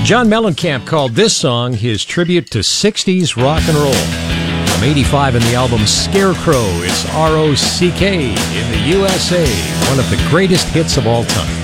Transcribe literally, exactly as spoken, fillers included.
John Mellencamp called this song his tribute to sixties rock and roll. From eighty-five in the album Scarecrow, it's R O C K in the U S A, one of the greatest hits of all time.